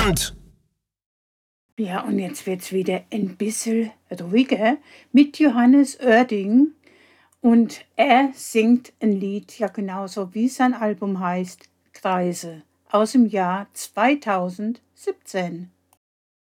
Hand! Ja, und jetzt wird's wieder ein bisschen ruhiger mit Johannes Oerding. Und er singt ein Lied, ja genauso wie sein Album heißt, Kreise, aus dem Jahr 2017.